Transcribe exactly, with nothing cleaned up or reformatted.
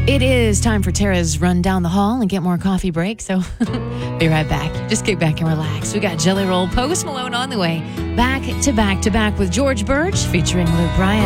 It is time for Tara's run down the hall and get more coffee break. So be right back. Just get back and relax. We got Jelly Roll Post Malone on the way. Back to back to back with George Birch featuring Luke Bryan.